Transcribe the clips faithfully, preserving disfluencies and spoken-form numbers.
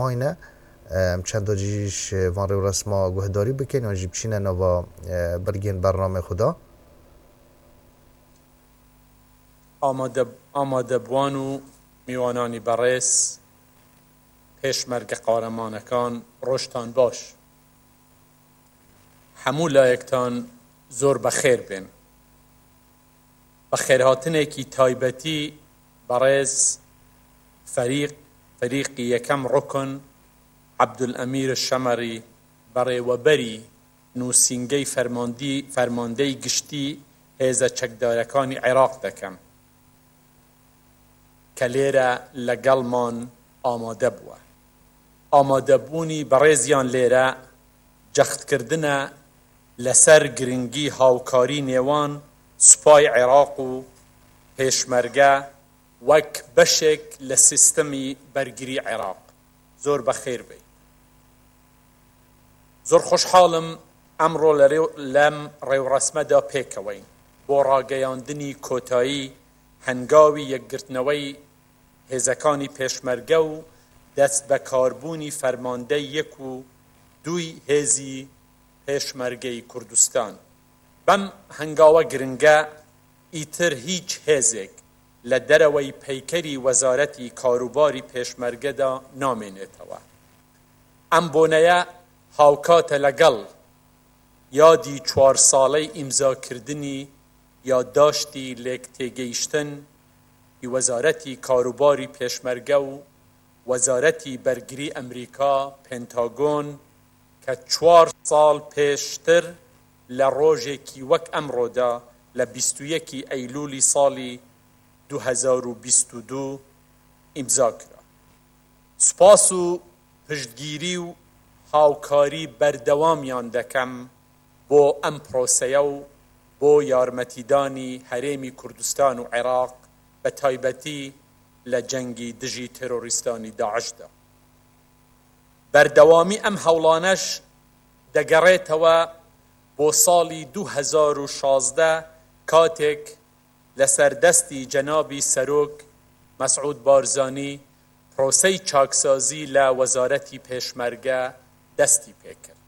آینه چند جیش وان رو رسما گهداری بکن یا جیب چینه نوا برگین برنامه خدا آماده آماده بوان و میوانانی بەڕێز پێشمەرگە قارەمانەکان ڕۆژتان باش هەموو لایەکتان زۆر بەخێر بێن بە خێرهاتنێکی تایبەتی بەڕێز فەریق فەریقی یەکەم ڕوکن عەبدولئەمیر شەمەڕی بەڕێوەبەری نووسینگەی فەرماندی فەرماندەی گشتی هێزە چەکدارەکانی عێراق دەکەم کە لێرە لەگەڵمان ئامادە بووە ئامادەبوونی بەڕێزیان لێرە جەختکردنە لەسەر گرنگی هاوکاری نێوان سوپای عێراق و پێشمەرگە وەک بەشێک لە سیستەمی بەرگری عێراق زۆر بەخێر بێ زۆر خۆشحاڵم ئەمڕۆ لەم ڕێوڕەسمەدا پێکەوەین بۆ ڕاگەیاندنی کۆتایی هەنگاوی یەکگرتنەوەی هێزەکانی پێشمەرگە و دەست بە کاربوونی فەرماندەی یەک و دووی هێزی پێشمەرگەی کوردستان بەم هەنگاوە گرنگە ئیتر هیچ هێزێک لە دەرەوەی پەیکەری وەزارەتی کاروباری پێشمەرگەدا نامێنێتەوە ئەم بۆنەیە هاوکاتە لەگەڵ یادی چوار ساڵەی ئیمزاکردنی یادداشتی لێک تێگەیشتن وەزارەتی کاروباری پێشمەرگە و وەزارەتی بەرگری ئەمریکا پێنتاگۆن کە چوار ساڵ پێشتر لە ڕۆژێکی وەک ئەمڕۆدا لە بیست و یەکی ئەیلولی ساڵی دوو هەزار و بیست و دوو ئیمزا کرا سوپاس و پشتگیری و هاوکاری بەردەوامیان دەکەم بۆ ئەم پرۆسەیە و بۆ یارمەتیدانی هەرێمی کوردستان و عێراق بە تایبەتی لە جەنگی دژی تێرۆریستانی داعشدا بەردەوامی ئەم هەوڵانەش دەگەڕێتەوە بۆ ساڵی دوو هەزار و شازدە کاتێک لە سەردەستی جەنابی سەرۆک مەسعود بارزانی پرۆسەی چاکسازی لە وەزارەتی پێشمەرگە دەستی پێکرد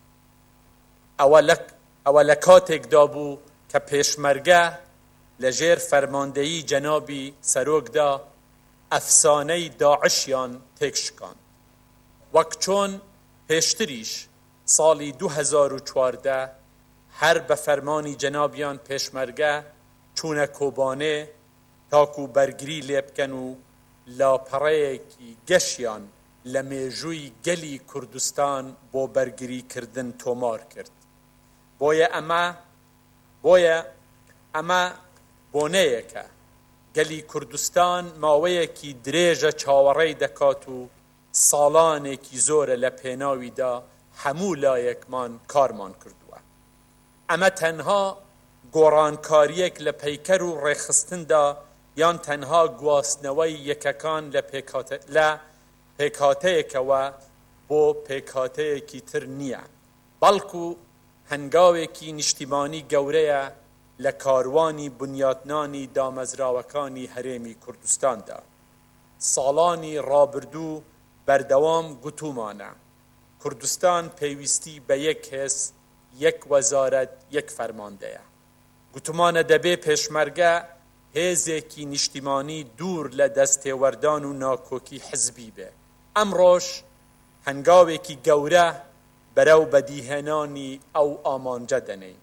ئەوە لە کاتێکدا بوو کە پێشمەرگە لەژێر فەرماندەیی جەنابی سەرۆکدا ئەفسانەی داعشیان تێکشکاند وەک چۆن پێشتریش ساڵی دوو هەزار و چواردە هەر بە فەرمانی جەنابیان پێشمەرگە چوونە کۆبانێ تاکو بەرگری لێ بکەن و لاپەڕەیەکی گەشیان لە مێژووی گەلی کوردستان بۆ بەرگریکردن تۆمار کرد بۆیە ئەمە بۆیە ئەمە بۆنەیەکە گەلی کوردستان ماوەیەکی درێژە چاوەڕێی دەکات و ساڵانێکی زۆرە لە پێناویدا هەموو لایەکمان کارمان کردووە ئەمە تەنها گۆڕانکاریەک لە پەیکەر و ڕێخستندا یان تەنها گواستنەوەی یەکەکان لە پێکهاتەیەکەوە بۆ پێکهاتەیەکی تر نییە بەڵکو هەنگاوێکی نیشتیمانی گەورەیە لە کاروانی بنیاتنانی دامەزراوەکانی هەرێمی کوردستاندا ساڵانی ڕابردوو بەردەوام گوتومانە کوردستان پێویستی بە یەک هێز یەک وەزارەت یەک فەرماندەیە گوتمانە دەبێ پێشمەرگە هێزێکی نیشتیمانی دوور لە دەستێوەردان و ناکۆکی حزبی بێ ئەمڕۆژ هەنگاوێکی گەورە بەرەو بەدیهێنانی ئەو ئامانجە دەنێین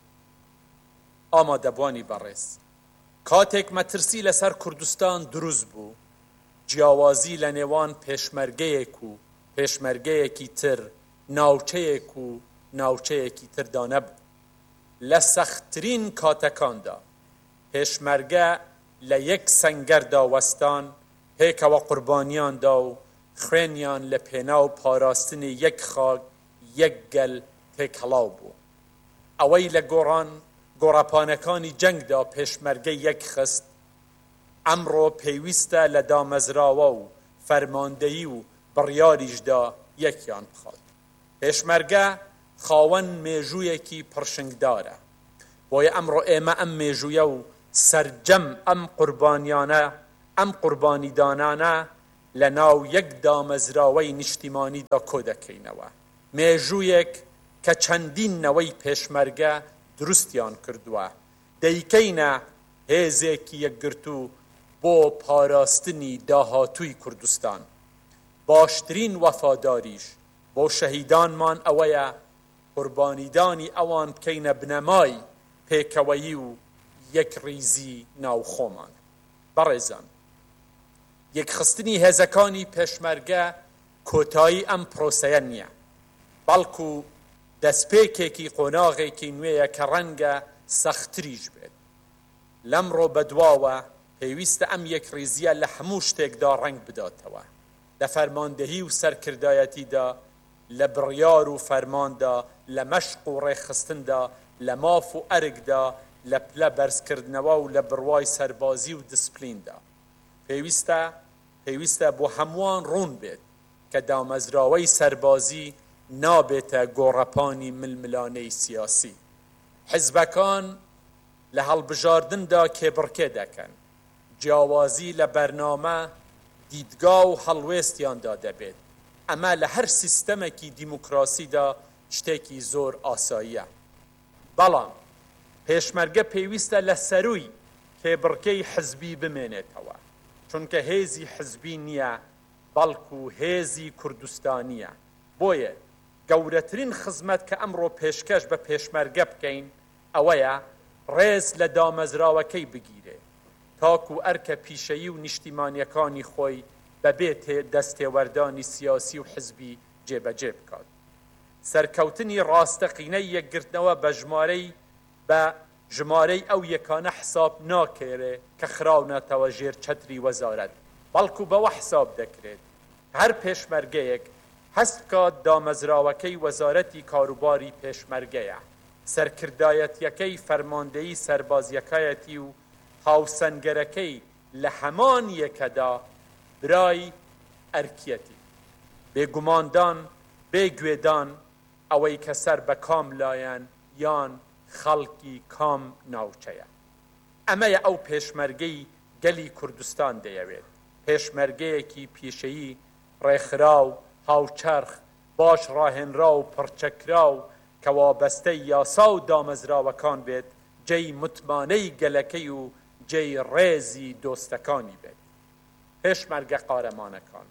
ئامادەبوانی بەڕێز کاتێک مەترسی لەسەر کوردستان دروست بوو جیاوازی لە نێوان پێشمەرگەیەک و پێشمەرگەیەکی تر ناوچەیەک و ناوچەیەکی تردا نەبوو لە سەختترین کاتەکاندا پێشمەرگە لە یەک سەنگەردا وەستان پێکەوە قوربانیاندا و خوێنیان لە پێناو پاراستنی یەک خاک یەک گەل تێکهەڵاو بوو ئەوەی لە گۆڕان گۆڕەپانەکانی جەنگدا پێشمەرگە یەک خست ئەمڕۆ پێویستە لە دامەزراوە و فەرماندەیی و بڕیاریشدا یەکیان بخات پێشمەرگە خاوەن مێژوویەکی پڕشنگدارە بۆیە ئەمڕۆ ئێمە ئەم مێژوویە و سەرجەم ئەم قوربانیانە ئەم قوربانیدانانە لە ناو یەک دامەزراوەی نیشتیمانیدا کۆ دەکەینەوە. مێژوویەک کە چەندینەوەی پێشمەرگە دروستیان کردووە. دەیکەینە هێزێکی یەکگرتوو بۆ پاراستنی داهاتووی کوردستان. باشترین وەفاداریش بۆ شەهیدانمان ئەوەیە قوربانیدانی ئەوان بکەینە بنەمای پێکەوەیی و یەکڕیزی ناوخۆمان. بەڕێزان، یەکخستنی هێزەکانی پێشمەرگە کۆتایی ئەم پرۆسەیە نییە، بەڵکو دەستپێکێکی قۆناغێکی نوێیە کە ڕەنگە سەختریش بێت. لەمڕۆ بەدواوە پێویستە ئەم یەکڕیزیە لە هەموو شتێکدا ڕەنگ بداتەوە، لە فەرماندەهی و سەرکردایەتیدا، لە بڕیار و فەرماندا، لە مەشق و ڕێخستندا، لە ماف و ئەرگدا، لە پلە بەرزکردنەوە و لە بڕوای سەربازی و دیسپلیندا. پێویستە پێویستە بۆ هەمووان ڕوون بێت کە دامەزراوەی سەربازی نابێتە گۆڕەپانی ململانەی سیاسی. حیزبەکان لە هەڵبژاردندا کێبڕکێ دەکەن، جیاوازی لە بەرنامە، دیدگا و هەڵوێستیاندا دەبێت. ئەمە لە هەر سیستەمێکی دیموکراسیدا شتێکی زۆر ئاساییە. بەڵام پێشمەرگە پێویستە لە سەرووی کێبڕکەی حزبی بمێنێتەوە، چونکە هێزی حزبی نییە، بەڵکو هێزی کوردستانیە. بۆیە گەورەترین خزمەت کە ئەمڕۆ پێشکەش بە پێشمەرگە بکەین ئەوەیە ڕێز لە دامەزراوەکەی بگیرێ، تاکو ئەرکە پیشەیی و نیشتیمانیەکانی خۆی بەبێت دەستێوەردانی سیاسی و حزبی جێبەجێ بکات. سەرکەوتنی ڕاستەقینەی یەکگرتنەوە بە ژمارەی بە ژمارەی ئەو یەکانە حساب ناکێرێ کە خراونەتەوە ژێر چەتری وەزارەت، بەڵکو بەوە حساب دەکرێت هەر پێشمەرگەیەک هەست بکات دامەزراوەکەی وەزارەتی کاروباری پێشمەرگەیە، سەرکردایەتیەکەی فەرماندەیی سەربازیەکایەتی و هاوسەنگەرەکەی لە هەمان یەکەدا برای ئەرکیەتی. بێگوماندان بێگوێدان ئەوەی کە سەر بە کام لایەن یان خەڵکی کام ناوچەیە. ئەمەیە ئەو پێشمەرگەی گەلی کوردستان دەیەوێت، پێشمەرگەیەکی پیشەیی ڕێکخراو، هاوچەرخ، باش ڕاهێنرا و پڕچەکرا و کە وابەستەی یاسا و دامەزراوەکان بێت، جێی متمانەی گەلەکەی و جێی ڕێزی دۆستەکانی بێت. پێشمەرگە قارەمانەکان،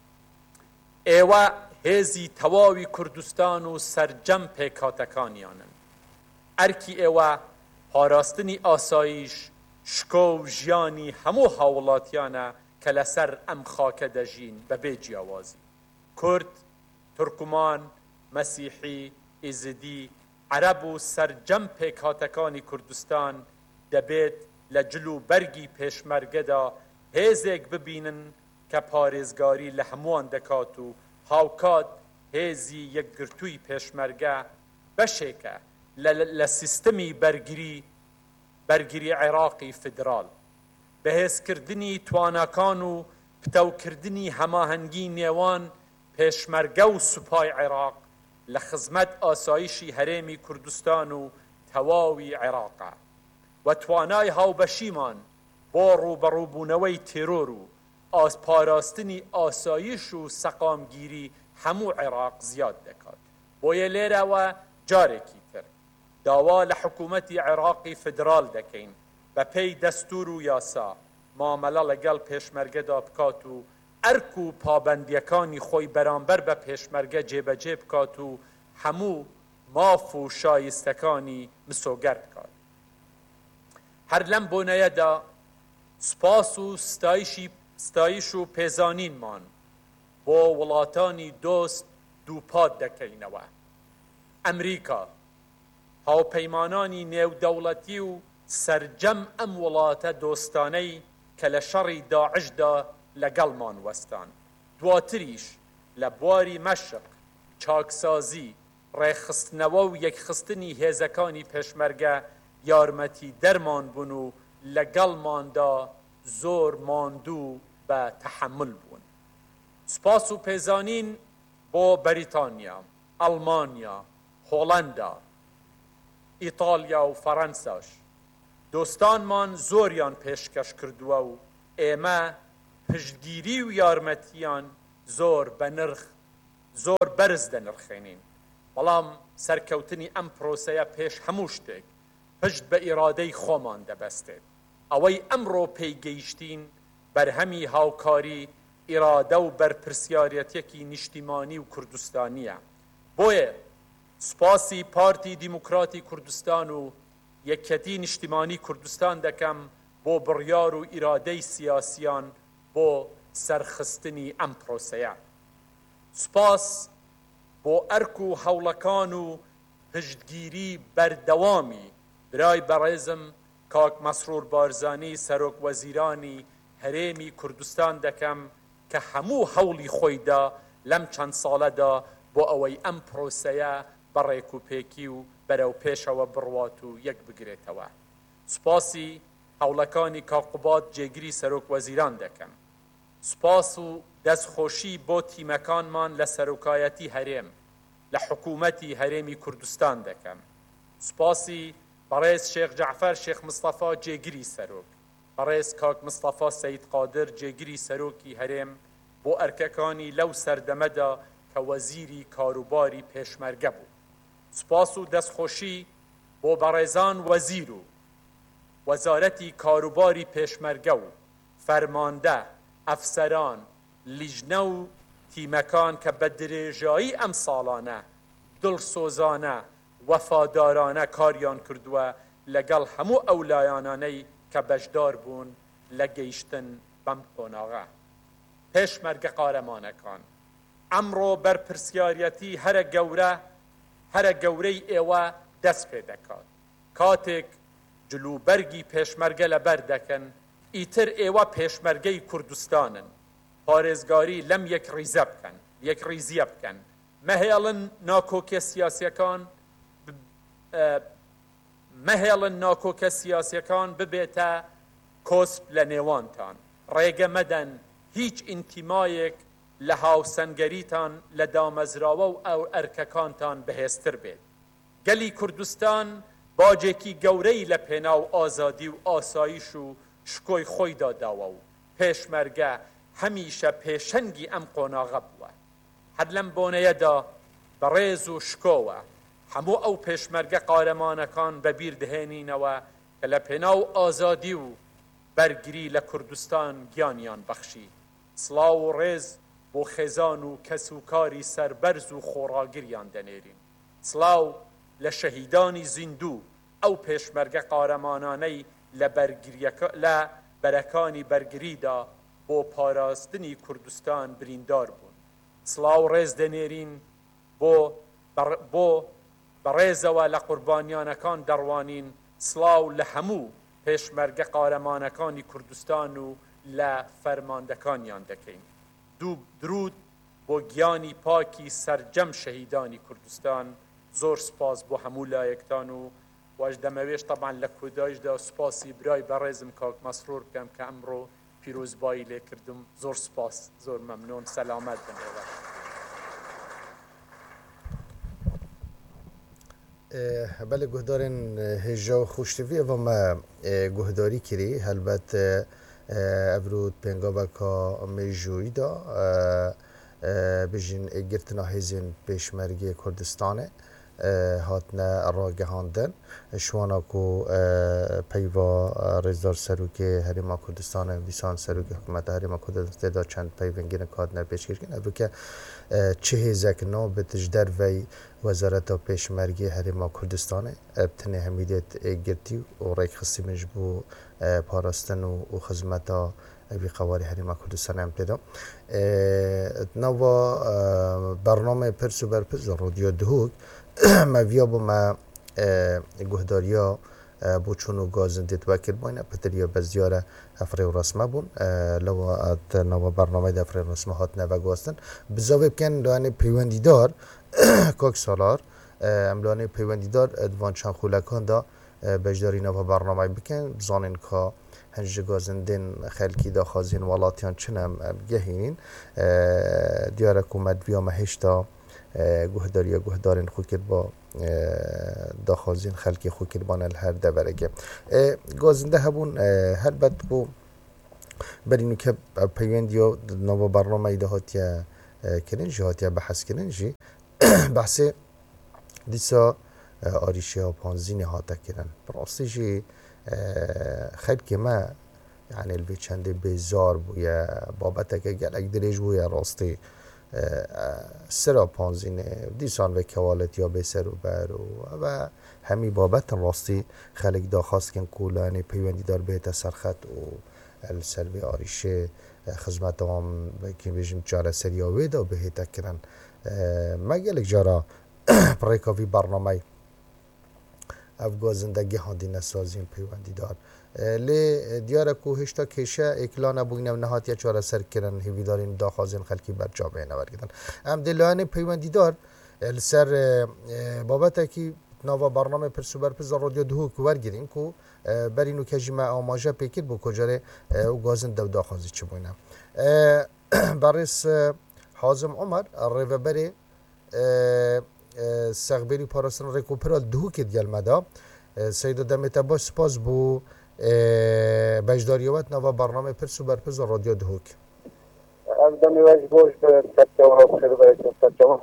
ئێوە هێزی تەواوی کوردستان و سەرجەم پێکهاتەکانیانن. ئەرکی ئێوە پاراستنی ئاسایش، شکۆ و ژیانی هەموو هاوڵاتیانە کە لەسەر ئەم خاکە دەژین بەبێ جیاوازی. کورد، تورکمان، مەسیحی، ئیزدی، عەرەب و سەرجەم پێکهاتەکانی کوردستان دەبێت لە جلو بەرگی پێشمەرگەدا هێزێک ببینن کە پارێزگاری لە هەمووان دەکات و هاوکات هێزی یەکگرتووی پێشمەرگە بەشێکە لە سیستەمی بەرگری بەرگری عێراقی فدرال، بەهێزکردنی تواناکان و پتەوکردنی هەماهەنگی نێوان پێشمەرگە و سوپای عێراق لە خزمەت ئاسایشی هەرێمی کوردستان و تەواوی عێراقە و توانای هاوبەشیمان بۆ ڕوبەڕووبوونەوەی تێرۆر و ئاسپاراستنی ئاسایش و سەقامگیری هەموو عێراق زیاد دەکات. بۆیە لێرەوە جارێکی تر داوا لە حکوومەتی عێراقی فدرال دەکەین بە پێی دەستور و یاسا مامەلە لەگەڵ پێشمەرگەدا بکات و ئەرک و پابەندیەکانی خۆی بەرامبەر بە پێشمەرگە جێبەجێ بکات و هەموو ماف و شایستەکانی مسۆگەر بکات. هەر لەم بۆنەیەدا سپاس و ستایشی ستایش و پێزانینمان بۆ وڵاتانی دۆست دووپات دەکەینەوە. ئەمریکا، هاوپەیمانانی نێودەوڵەتی و سەرجەم ئەم وڵاتە دۆستانەی کە لە شەڕی داعشدا لەگەڵمان وەستان، دواتریش لە بواری مەشق، چاکسازی، ڕێخستنەوە و یەکخستنی هێزەکانی پێشمەرگە یارمەتی دەرمان بوون و لەگەڵماندا زۆر ماندوو بە تەحمل بوون. سپاس و پێزانین بۆ بەریتانیا، ئەڵمانیا، هۆڵەندا، ئیتالیا و فەڕەنساش. دۆستانمان زۆریان پێشکەش کردووە و ئێمە پشتگیری و یارمەتیان زۆر بە نرخ زۆر بەرز دەنرخێنین بەڵام سەرکەوتنی ئەم پرۆسەیە پێش هەموو شتێک پشت بە ئیرادەی خۆمان دەبەستێت ئەوەی ئەمڕۆ پێیگەیشتین بەرهەمی هاوکاری ئیرادە و بەرپرسیارەتێکی نیشتیمانی و کوردستانیە بۆیە سوپاسی پارتی دیموکراتی کوردستان و یەکەتی نیشتیمانی کوردستان دەکەم بۆ بڕیار و ئیرادەی سیاسیان بۆ سەرخستنی ئەم پرۆسەیە سوپاس بۆ ئەرک و هەوڵەکان و پشتگیری بەردەوامی برای بەڕێزم کاک مەسرور بارزانی سەرۆک وەزیرانی هەرێمی کوردستان دەکەم کە هەموو هەوڵی خۆیدا لەم چەند ساڵەدا بۆ ئەوەی ئەم پرۆسەیە بەڕێک و پێکی و بەرەو پێشەوە بڕوات و یەک بگرێتەوە سوپاسی هەوڵەکانی کاقوبات جێگیری سەرۆک وەزیران دەکەم سوپاس و دەستخۆشی بۆ تیمەکانمان لە سەرۆکایەتی هەرێم لە حکوومەتی هەرێمی کوردستان دەکەم سوپاسی بەڕێز شێخ جەعفەر شێخ مستەفا جێگیری سەرۆک بەڕێز کاک مستەفا سەید قادر جێگیری سەرۆکی هەرێم بۆ ئەرکەکانی لەو سەردەمەدا کە وەزیری کاروباری پێشمەرگە بوو سوپاس و دەستخۆشی بۆ بەڕێزان وەزیر و وەزارەتی کاروباری پێشمەرگە و فەرماندە ئەفسەران لیژنە و تیمەکان کە بە درێژایی ئەم ساڵانە دڵسۆزانە وەفادارانە کاریان کردووە لەگەڵ هەموو ئەو لایەنانەی کە بەشدار بوون لە گەیشتن بەم کۆناغا پێشمەرگە قارەمانەکان ئەمڕۆ بەرپرسیارەتی هەرە گەورە هەرە گەورەی ئێوە دەست پێ دەکات کاتێک جلوبەرگی پێشمەرگە لەبەر دەکەن ئیتر ئێوە پێشمەرگەی کوردستانن پارێزگاری لەم یەک ڕیزە بکەن یەک ڕیزیە بکەن مەهێڵن ناکۆکە سیاسیەکان مەهێڵن ناکۆکە سیاسیەکان ببێتە کۆسپ لە نێوانتان ڕێگە مەدەن هیچ ئینتیمایەک لە هاوسەنگەریتان لە دامەزراوە و ئەو ئەرکەکانتان بەهێزتر بێت گەلی کوردستان باجێکی گەورەی لە پێناو ئازادی و ئاسایش و شکۆی خۆیدا داوە و پێشمەرگە هەمیشە پێشەنگی ئەم قۆناغە بووە هەر لەم بۆنەیەدا بەڕێز و شکۆوە هەموو ئەو پێشمەرگە قارەمانەکان بەبیر دهێنینەوە کە لە پێناو ئازادی و بەرگری لە کوردستان گیانیان بەخشی سڵاو و ڕێز بۆ خێزان و کەس و کاری سەربەرز و خۆڕاگریان دەنێرین سڵاو لە شەهیدانی زیندوو ئەو پێشمەرگە قارەمانانەی لە لە بەرەکانی بەرگریدا بۆ پاراستنی کوردستان بریندار بوون سڵاو ڕێز دەنێرین بۆ بۆ بەڕێزەوە لە قوربانیانەکان دەڕوانین سڵاو لە هەموو پێشمەرگە قارەمانەکانی کوردستان و لە فەرماندەکانیان دەکەین دوو درود بۆ گیانی پاکی سەرجەم شەهیدانی کوردستان زۆر سپاس بۆ هەموو لایەکتان و واش دەمەوێش تەبان لە کۆدایشدا سوپاسی برای بەڕێزم کاک مەسرور بکەم کە ئەمڕۆ پیرۆزبایی لێ کردم زۆر سپاس زۆر مەمنۆن سەلامەت بنێوە بله گهدارن هجا خوشتوی و ما گهداری کری هلبت ابرود پنگابا کا میجوی دا بجین گرتنا هزین پیشمرگی کردستانه هاتنا راگهاندن شوانا کو پیوا رزدار سروک هریما کردستان ویسان سروک حکومت هریما کردستان دا چند پیونگین کادنر پیش کردن ابرو که چه هزک نو به تجدر وی وزارت پیشمرگی هریما کردستان ابتنه همیدت گرتی و ریک خصی مجبو پاراستن و خدمت وی قواری هریما کردستان هم پیدا نوا برنامه پرس و برپرس رادیو دهوک ما ویا با ما گهداریا بو چونو گازندید وکیل باینه پتریا بزیاره افری و رسمه بون لو ات نوا برنامه دا افری رسمه هات نوا گاستن بزاوی بکن لانه پیوندیدار کاک سالار املانه پیوندیدار ادوان چند خولکان دا بجداری نوا برنامه بکن بزانین که هنج گازندین خلکی دا خازین ولاتیان چنم گهین دیاره کومد ویا مهشتا گهداریا گهدارین خو کرد با داخازین خلکی خو کرد بان هر دبرگه گازنده هبون هر بد بو برینو که پیوندی و نو برنامه ایده هاتیا کننجی هاتیا بحث کننجی بحث دیسا آریشه ها پانزین هاتا کرن براستی جی خلق ما يعني الفي چنده بزار بویا بابت که گلک دریج بویا راستی سرا پانزینه دیسان و کوالت یا به سر و بر و همی بابت راستی خلق داخواست کن کولانی پیوندی دار بهت سرخط و السلوی آریشه خدمت هم که بیشم چاره سریاوی دا بهت کرن ما گلک جارا پریکاوی برنامه افغان زندگی هندی نسازیم پیوندی دار لی دیاره کو هشتا کشه اکلان بوینه و نهات یا چاره سر کردن هیویدارین داخازین خلکی بر جامعه نورگیدن ام دلانه پیوندی دار سر بابت کی نوا برنامه پرسو بر پز رادیو دهو کو ورگیرین کو برینو کجیمه آماجه پیکر بو کجاره او گازن دو داخازی چه بوینه برس حازم عمر ریوبری سغبری پاراستان ریکوپرال دهو که دیال مدا سیدا دمتا با سپاس بو بجداریوات نوا برنامه پرسو بر پز رادیو دهوک افدانی وجه بوش به سبتوان خیلی باید سبتوان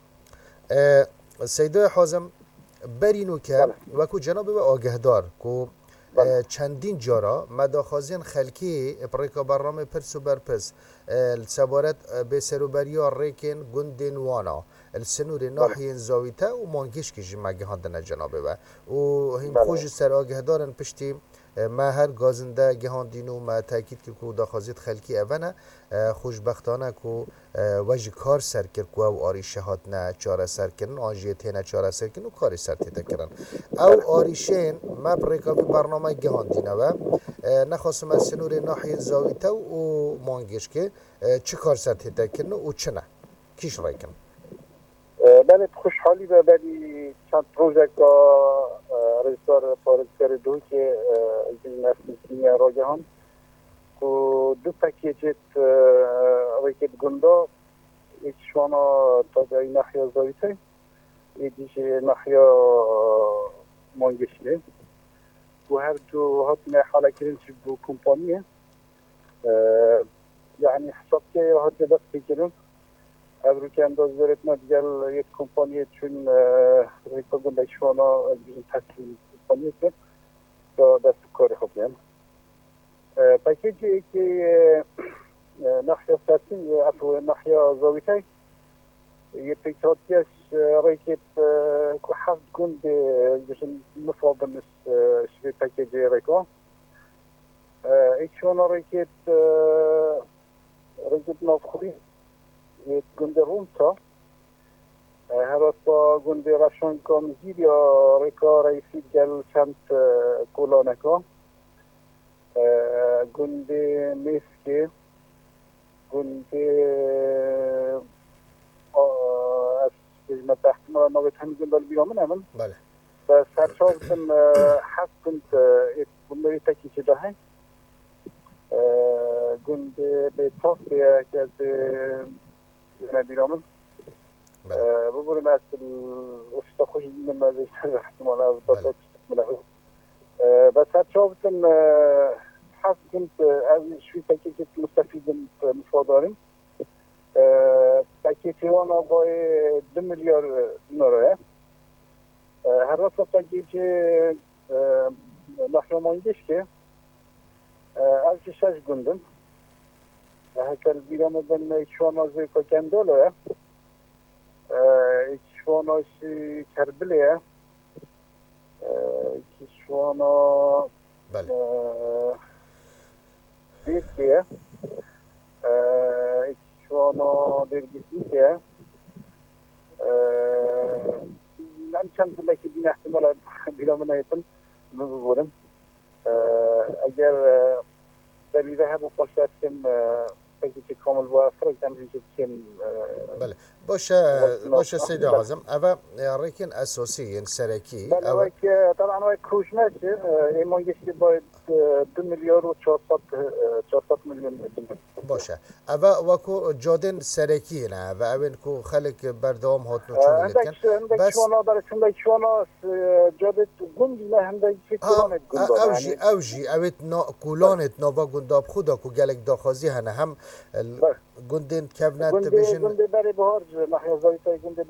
سیدا حازم برینو که وکو جناب و آگهدار کو چندین جارا مداخازین خلکی اپریکا برنامه پرسو بر پز السبارت به سروبریا ریکن گندین وانا السنور ناحیه زاویته و مانگیش که جمعه هندن جنابه و و هم خوش سر آگهدارن پشتی ما هر گازنده گهاندینو ما تاکید که کو داخازید خلکی اوانه خوشبختانه کو وجه کار سر کرد کو او آریشه هات نه چاره سر کردن آنجیت نه چاره سر کردن و کاری سر تیتا کردن او آریشین ما بریکاوی برنامه گهاندینه و نخواستم از سنور ناحیه زاویته و مانگیش که چه کار سر تیتا کردن و چه نه کیش رای کردن بله خوشحالی به بلی چند پروژه که رجدار پارزگر دو که این افسیسینی را جهان و دو پکیجت ریکت گندا ایک شوانا تا این نحیا زاویته ایدیش نحیا مانگشیه و هر دو هاتنا حالا کرنش بو کمپانیه یعنی حساب که هات دست بکرن ابرو که انداز دارتنا دیگر یک کمپانی چون ریکا گنده شوانا بیشن تصویل کمپانی کرد تا دست کاری خوب نیم پاکیجی که نحیا سرسین افو نحیا زاویته یه پیکاتیش ریکت که هفت گنده بیشن مفابنس شوی پاکیجی ریکا ایک شوانا ریکت ریکت نافخوری یک گنده رومتا هر از با گنده رشان کامزیر یا ریکا رئیسی گل چند کولانکا گنده میسکه گنده از بجمت احتمال نویت همین گنده بیامن همون بله و سرشاوتن حس گنده گنده تکی چه دهن گنده به تافیه که از نبیرامن ببورم از اشتا خوشی دیدم از ایشتر احتمال از دادت ملحوظ بس هر شابتن حس كنت از شوی پاکیجت مستفیدم مفادارم پاکیجی وانا بای دو میلیار دیناره هر راستا پاکیجی نحیا مانگیش که از شش گندم هکل بیرام بن ایشوانا زی کندولوه ایشوانا شی کربلیه ایشوانا دیرکیه ایشوانا دیرگیسیه من چند بله که دین احتمال بیرام نایتن ببورم اگر دلیل هم باشه کم پاکیج کامل و فرق دمیج کم بله باشه باشه سید اعظم اول ریکن اساسی ان سرکی بله وای که طبعا وای کوش نشه ایمانگیش باید دو میلیارد و چهارصد چهارصد میلیون باشه اوه وکو جادن سرکی نه و اوین کو خلق بردوام هاتنو چون هندك لکن هندك بس شوانا برای هندك شوانا جادت گندی نه هندك في كولانت گنداب اوجی يعني اوجی اویت نا کولانت نوا گنداب خدا کو گلک داخازی هنه هم گندن کونت گندی بجن گندی برای بهار نحیا زایتای گندی